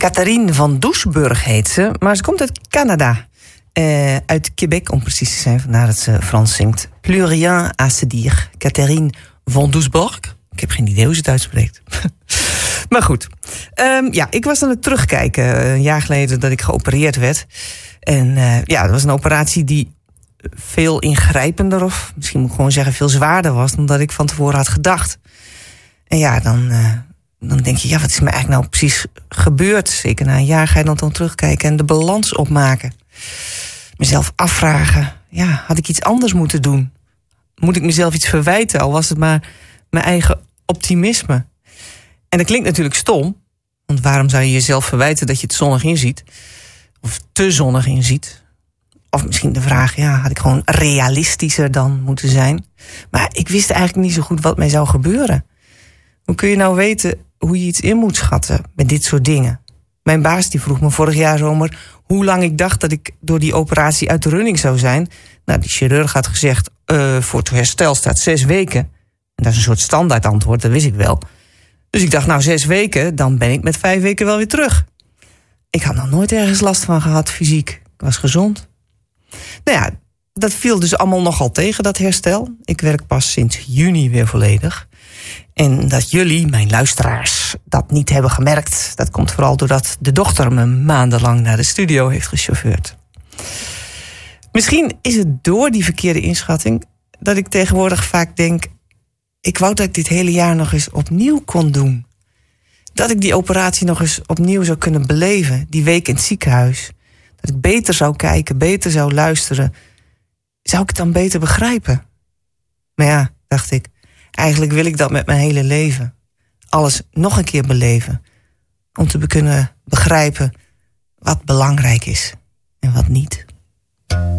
Catherine van Doesburg heet ze, maar ze komt uit Canada. Uit Quebec, om precies te zijn, vandaar dat ze Frans zingt. Plus rien à se dire. Catherine van Doesburg. Ik heb geen idee hoe ze het uitspreekt. Maar goed. Ik was aan het terugkijken een jaar geleden dat ik geopereerd werd. En dat was een operatie die veel ingrijpender, of misschien moet ik gewoon zeggen veel zwaarder was dan dat ik van tevoren had gedacht. En ja, dan denk je, wat is me eigenlijk nou precies gebeurd? Zeker na een jaar ga je dan terugkijken en de balans opmaken. Mezelf afvragen, had ik iets anders moeten doen? Moet ik mezelf iets verwijten, al was het maar mijn eigen optimisme? En dat klinkt natuurlijk stom, want waarom zou je jezelf verwijten dat je het zonnig inziet? Of te zonnig inziet? Of misschien de vraag, had ik gewoon realistischer dan moeten zijn? Maar ik wist eigenlijk niet zo goed wat mij zou gebeuren. Hoe kun je nou weten hoe je iets in moet schatten met dit soort dingen? Mijn baas die vroeg me vorig jaar zomer hoe lang ik dacht dat ik door die operatie uit de running zou zijn. Nou, die chirurg had gezegd, voor het herstel staat 6 weken. En dat is een soort standaard antwoord, dat wist ik wel. Dus ik dacht, 6 weken, dan ben ik met 5 weken wel weer terug. Ik had nog nooit ergens last van gehad, fysiek. Ik was gezond. Dat viel dus allemaal nogal tegen, dat herstel. Ik werk pas sinds juni weer volledig. En dat jullie, mijn luisteraars, dat niet hebben gemerkt, dat komt vooral doordat de dochter me maandenlang naar de studio heeft gechauffeurd. Misschien is het door die verkeerde inschatting dat ik tegenwoordig vaak denk, ik wou dat ik dit hele jaar nog eens opnieuw kon doen. Dat ik die operatie nog eens opnieuw zou kunnen beleven, die week in het ziekenhuis. Dat ik beter zou kijken, beter zou luisteren. Zou ik het dan beter begrijpen? Maar dacht ik, eigenlijk wil ik dat met mijn hele leven. Alles nog een keer beleven. Om te kunnen begrijpen wat belangrijk is en wat niet.